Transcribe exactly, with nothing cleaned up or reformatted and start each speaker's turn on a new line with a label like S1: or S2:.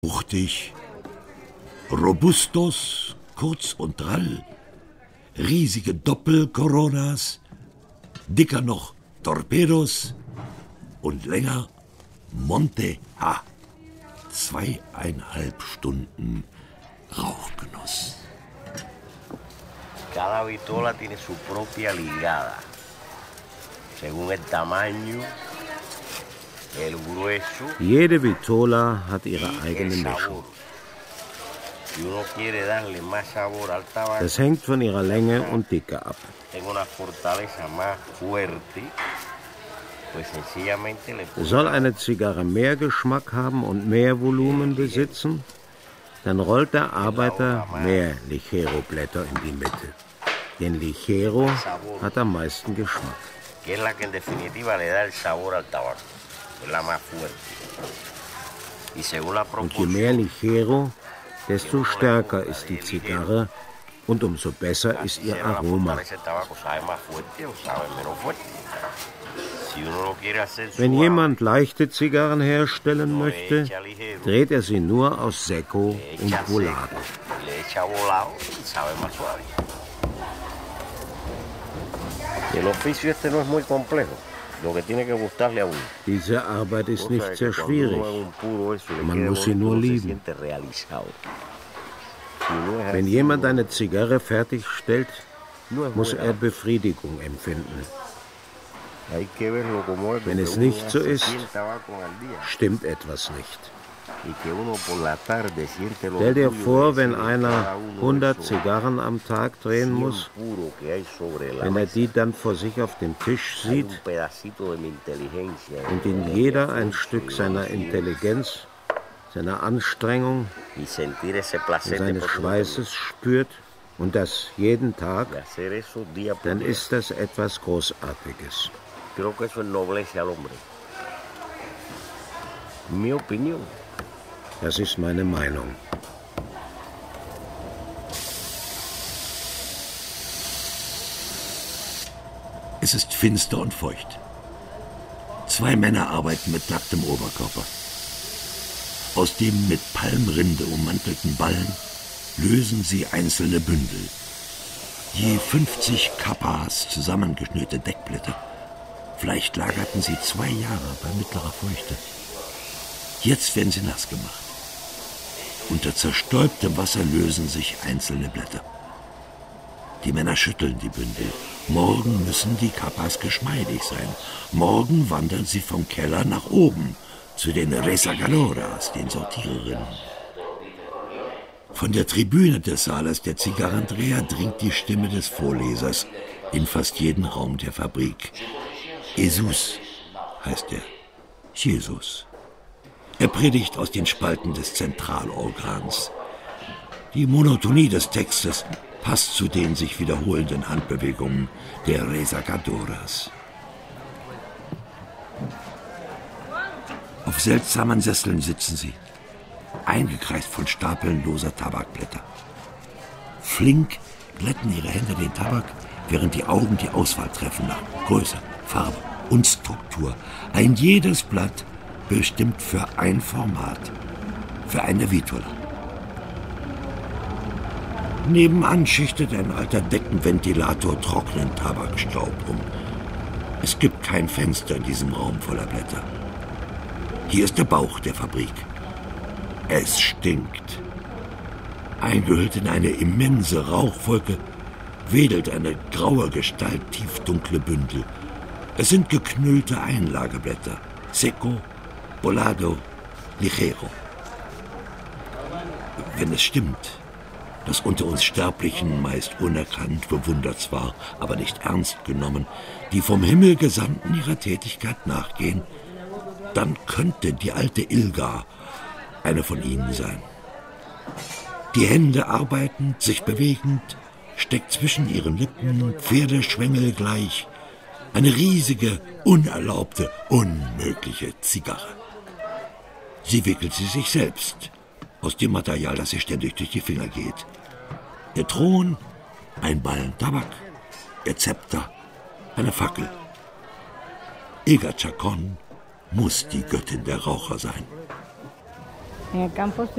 S1: Wuchtig, Robustos, kurz und drall, riesige Doppel-Coronas, dicker noch Torpedos und länger Monte H. Zweieinhalb Stunden Rauchgenuss.
S2: Cada vitola tiene su propia ligada, según el tamaño, el grueso.
S3: Jede Vitola hat ihre eigene Mischung.
S2: Si uno quiere darle más sabor al tabaco,
S3: Das hängt von ihrer Länge und Dicke ab.
S2: tengo una fortaleza más fuerte, pues sencillamente le pongo.
S3: Soll eine Zigarre mehr Geschmack haben und mehr Volumen besitzen, dann rollt der Arbeiter mehr Ligero-Blätter in die Mitte. Denn Ligero hat am meisten Geschmack.
S2: Que es la que en definitiva le da el sabor al tabaco, es la más fuerte. Y según la
S3: Und je
S2: proporción,
S3: mehr Ligero, desto stärker ist die Zigarre und umso besser ist ihr
S2: sea la
S3: Aroma.
S2: fortaleza del tabaco, sabe más fuerte o sabe menos fuerte. Si uno lo quiere hacer
S3: Wenn
S2: suave,
S3: jemand leichte Zigarren herstellen
S2: no le
S3: möchte,
S2: echa ligero,
S3: dreht er sie nur aus Secco
S2: le
S3: und
S2: echa
S3: Volado.
S2: seco, le echa volado y sabe más suave. Y el oficio este no es muy complejo, lo que tiene que gustarle a uno.
S3: Diese Arbeit ist
S2: Cosa
S3: nicht
S2: de
S3: sehr
S2: que cuando uno
S3: schwierig.
S2: haga un puro eso y le
S3: Man
S2: quede
S3: muss sie
S2: bonito,
S3: nur
S2: uno se
S3: lieben.
S2: siente realizado. Si no es
S3: Wenn
S2: así,
S3: jemand
S2: no-
S3: eine Zigarre fertigstellt,
S2: no es
S3: muss
S2: buena.
S3: er Befriedigung empfinden.
S2: Hay que verlo como es,
S3: Wenn
S2: que
S3: es
S2: uno
S3: nicht so
S2: hace
S3: ist,
S2: cien tabacos al día
S3: Stimmt etwas nicht.
S2: y que uno por la tarde siente lo
S3: Stell dir
S2: orgullo
S3: vor,
S2: de
S3: wenn
S2: decir
S3: einer
S2: cada uno
S3: hundert
S2: esos
S3: Zigarren am Tag drehen
S2: cien
S3: muss,
S2: puros que hay sobre la
S3: wenn er
S2: mesa.
S3: die dann vor sich auf dem Tisch
S2: Hay
S3: sieht
S2: un pedacito de mi inteligencia
S3: und in jeder ein Stück seiner Intelligenz, seiner Anstrengung
S2: y sentir ese
S3: und
S2: placer de
S3: seines
S2: producir,
S3: Schweißes spürt und das jeden Tag,
S2: de hacer eso día por
S3: dann
S2: día.
S3: ist das etwas Großartiges.
S2: Creo que eso ennoblece al hombre. Mi opinión.
S3: Das ist meine Meinung.
S1: Es ist finster und feucht. Zwei Männer arbeiten mit nacktem Oberkörper. Aus dem mit Palmrinde ummantelten Ballen lösen sie einzelne Bündel. Je fünfzig Kappas zusammengeschnürte Deckblätter. Vielleicht lagerten sie zwei Jahre bei mittlerer Feuchte. Jetzt werden sie nass gemacht. Unter zerstäubtem Wasser lösen sich einzelne Blätter. Die Männer schütteln die Bündel. Morgen müssen die Kappas geschmeidig sein. Morgen wandern sie vom Keller nach oben zu den Rezagadoras, den Sortiererinnen. Von der Tribüne des Saales der Zigarrendreher dringt die Stimme des Vorlesers in fast jeden Raum der Fabrik. Jesus heißt er. Jesus. Er predigt aus den Spalten des Zentralorgans. Die Monotonie des Textes passt zu den sich wiederholenden Handbewegungen der Rezagadoras. Auf seltsamen Sesseln sitzen sie, eingekreist von Stapeln loser Tabakblätter. Flink glätten ihre Hände den Tabak, während die Augen die Auswahl treffen nach Größe, Farbe und Struktur. Ein jedes Blatt bestimmt für ein Format, für eine Vitola. Nebenan schichtet ein alter Deckenventilator trockenen Tabakstaub um. Es gibt kein Fenster in diesem Raum voller Blätter. Hier ist der Bauch der Fabrik. Es stinkt. Eingehüllt in eine immense Rauchwolke wedelt eine graue Gestalt tiefdunkle Bündel. Es sind geknüllte Einlageblätter. Secco, Volado, Ligero. Wenn es stimmt, dass unter uns Sterblichen meist unerkannt, bewundert zwar, aber nicht ernst genommen, die vom Himmel Gesandten ihrer Tätigkeit nachgehen, dann könnte die alte Ilga eine von ihnen sein. Die Hände arbeitend, sich bewegend, steckt zwischen ihren Lippen Pferdeschwengel gleich eine riesige, unerlaubte, unmögliche Zigarre. Sie wickelt sie sich selbst aus dem Material, das ihr ständig durch die Finger geht. Der Thron, ein Ballen Tabak, der Zepter, eine Fackel. Ilga Chacón muss die Göttin der Raucher sein.